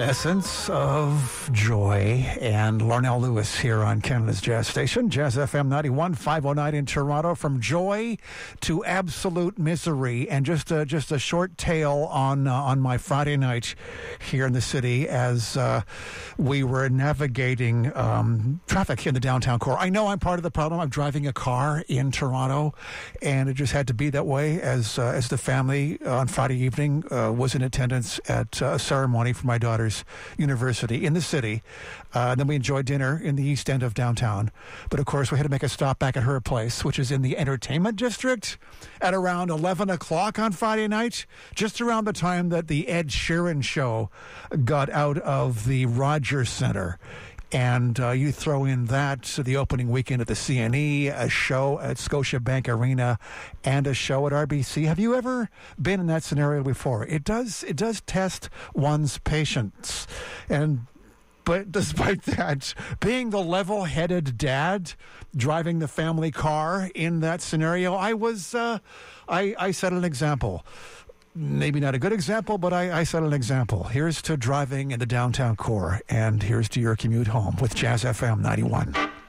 Essence of Joy and Larnell Lewis here on Canada's Jazz Station, Jazz FM 91, 509 in Toronto. From joy to absolute misery, and just a short tale on my Friday night here in the city as we were navigating traffic in the downtown core. I know I'm part of the problem. I'm driving a car in Toronto, and it just had to be that way as the family on Friday evening was in attendance at a ceremony for my daughter's university in the city. Then we enjoyed dinner in the east end of downtown. But of course, we had to make a stop back at her place, which is in the entertainment district, at around 11 o'clock on Friday night, just around the time that the Ed Sheeran show got out of the Rogers Centre. And you throw in that, the opening weekend at the CNE, a show at Scotiabank Arena, and a show at RBC. Have you ever been in that scenario before? It does test one's patience. But despite that, being the level-headed dad driving the family car in that scenario, I set an example. Maybe not a good example, but I set an example. Here's to driving in the downtown core, and here's to your commute home with Jazz FM 91.